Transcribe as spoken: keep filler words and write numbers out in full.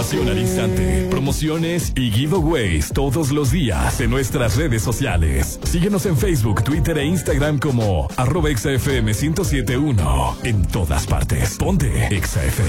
Información al instante, promociones y giveaways todos los días en nuestras redes sociales. Síguenos en Facebook, Twitter e Instagram como arroba Exa F M ciento siete punto uno. En todas partes. Ponte Exa F